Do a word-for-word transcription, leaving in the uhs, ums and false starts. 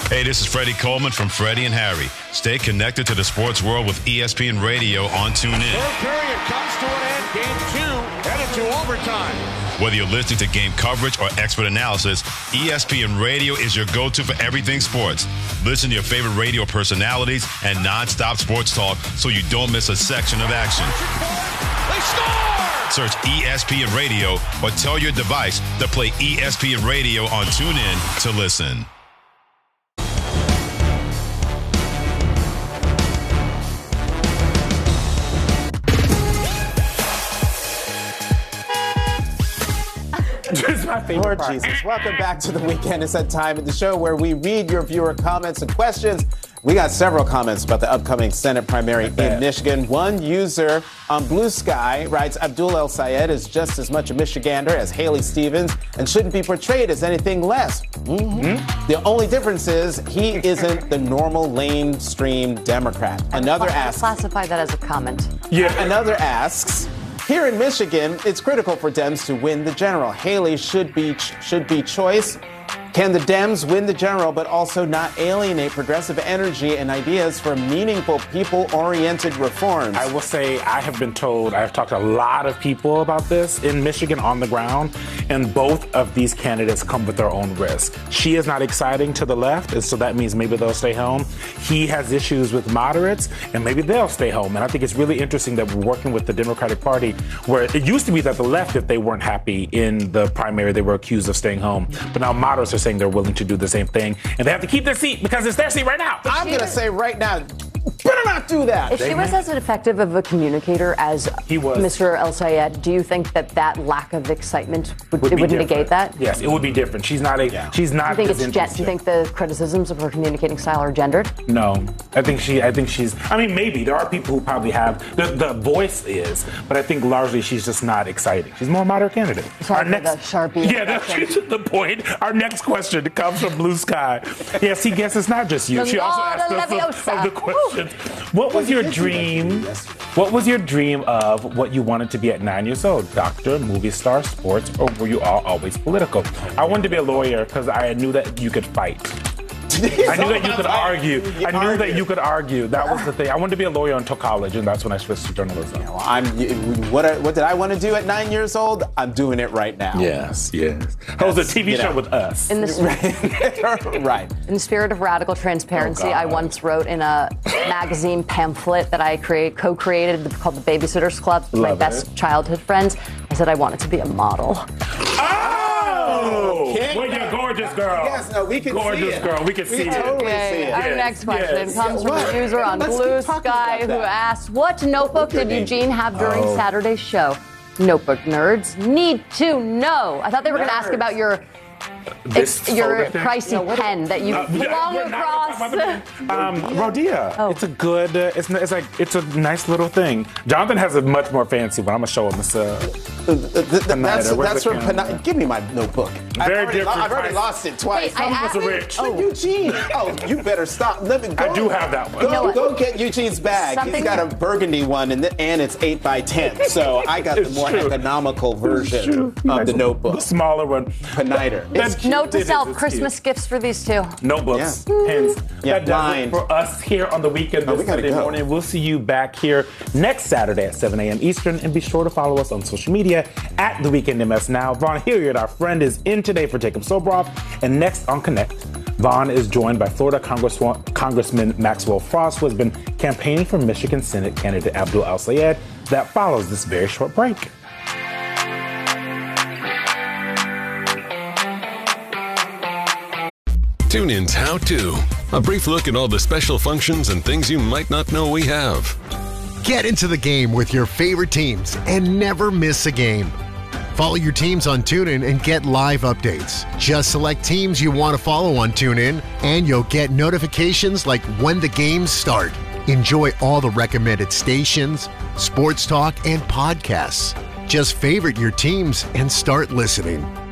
Hey, this is Freddie Coleman from Freddie and Harry. Stay connected to the sports world with E S P N Radio on TuneIn. Third period comes to an end. Game two headed to overtime. Whether you're listening to game coverage or expert analysis, E S P N Radio is your go-to for everything sports. Listen to your favorite radio personalities and nonstop sports talk so you don't miss a section of action. They score! Search E S P N Radio or tell your device to play E S P N Radio on TuneIn to listen. My favorite Lord part. Jesus. Welcome back to the Weekend. It's that time of the show where we read your viewer comments and questions. We got several comments about the upcoming Senate primary in Michigan. One user on Blue Sky writes, Abdul El Sayed is just as much a Michigander as Haley Stevens and shouldn't be portrayed as anything less. Mm-hmm. The only difference is he isn't the normal mainstream Democrat. Another asks, classify that as a comment. Yeah. Another asks, here in Michigan, it's critical for Dems to win the general. Haley should be should be choice. Can the Dems win the general but also not alienate progressive energy and ideas for meaningful, people-oriented reforms? I will say I have been told, I've talked to a lot of people about this in Michigan on the ground, and both of these candidates come with their own risk. She is not exciting to the left, and so that means maybe they'll stay home. He has issues with moderates, and maybe they'll stay home. And I think it's really interesting that we're working with the Democratic Party, where it used to be that the left, if they weren't happy in the primary, they were accused of staying home. But now moderates are saying they're willing to do the same thing, and they have to keep their seat because it's their seat right now. I'm going to say right now, better not do that. If she was as effective of a communicator as he was. Mister El Sayed, do you think that that lack of excitement would, would it would different. negate that? Yes, it would be different. She's not a. Yeah. She's not. Do you think as it's gen- Do you think the criticisms of her communicating style are gendered? No, I think she. I think she's. I mean, maybe there are people who probably have the, the voice is, but I think largely she's just not exciting. She's more a moderate candidate. Sorry Our for next, the Sharpie. Yeah, that's the point. Our next question comes from Blue Sky. Yes, he guess it's not just you. The she also Lord asked us of, of the questions. Woo. What was your dream? What was your dream of what you wanted to be at nine years old? Doctor, movie star, sports, or were you all always political? I wanted to be a lawyer because I knew that you could fight. I knew that you could argue. I knew that you could argue. That was the thing. I wanted to be a lawyer until college, and that's when I switched to journalism. Well, I'm. What? I, what did I want to do at nine years old? I'm doing it right now. Yes, yes. That was a T V you show know. with us. In the right. In the spirit of radical transparency, Oh, I once wrote in a magazine pamphlet that I create, co-created called the Babysitters Club with my Love best it. childhood friends. I said I wanted to be a model. Oh! Okay. Well, you're gorgeous, girl. Yes, no, we can gorgeous see it. girl. We can We see can it. totally Okay, see it. our Yes, next question yes. comes from What? a user on Let's Blue keep talking Sky about who that. asked, what notebook did name. Eugene have during Oh. Saturday's show? Notebook nerds need to know. I thought they were going to ask Nerds. about your This It's your photo thing? pricey No, what- pen that you Uh, flung we're not across. talking about the- Um, Rodea. Oh. It's a good. Uh, it's it's like it's a nice little thing. Jonathan has a much more fancy one. I'm gonna show him. It's uh, Uh, th- th- that's Panetta. Where's that's the from camera? Panetta. Give me my notebook. I've Very already, different I've already price. lost it twice. Wait, I Some of us are haven't- rich. Oh, Eugene. Oh, you better stop. Let me go. I do have that one. Go, You know what? go get Eugene's bag. Something- He's got a burgundy one, and, the, and it's eight by ten. So I got the It's more true. economical version of the notebook. The smaller one. Panetta. It's cute. Note to It is, self, it's Christmas cute. gifts for these two. Notebooks, pens. Yeah, that does mine. it for us here on the weekend Oh, this we gotta Sunday go. morning. We'll see you back here next Saturday at seven a.m. Eastern, and be sure to follow us on social media at The Weekend M S Now. Vaughn Hilliard, our friend, is in today for Jacob Sobroff, and next on Connect, Vaughn is joined by Florida Congress- Congressman Maxwell Frost, who has been campaigning for Michigan Senate candidate Abdul El Sayed. That follows this very short break. TuneIn's How To. A brief look at all the special functions and things you might not know we have. Get into the game with your favorite teams and never miss a game. Follow your teams on TuneIn and get live updates. Just select teams you want to follow on TuneIn, and you'll get notifications like when the games start. Enjoy all the recommended stations, sports talk, and podcasts. Just favorite your teams and start listening.